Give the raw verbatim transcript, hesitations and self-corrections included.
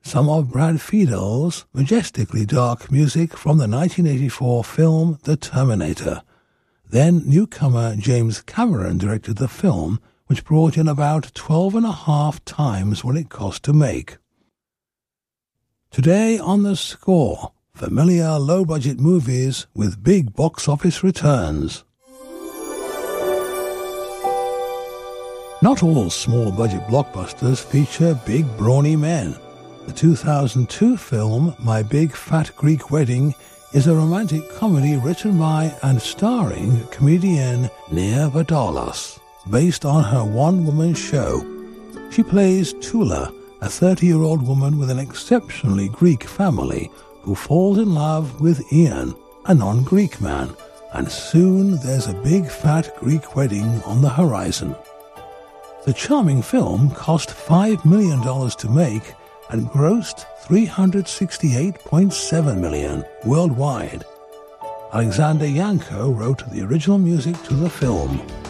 some of Brad Fiedel's majestically dark music from the nineteen eighty-four film The Terminator. Then newcomer James Cameron directed the film, which brought in about twelve and a half times what it cost to make. Today on The Score, familiar low-budget movies with big box office returns. Not all small-budget blockbusters feature big, brawny men. The two thousand two film My Big Fat Greek Wedding is a romantic comedy written by and starring comedian Nia Vardalos, based on her one-woman show. She plays Tula, a thirty-year-old woman with an exceptionally Greek family who falls in love with Ian, a non-Greek man, and soon there's a big fat Greek wedding on the horizon. The charming film cost five million dollars to make and grossed three hundred sixty-eight point seven million dollars worldwide. Alexander Yanko wrote the original music to the film.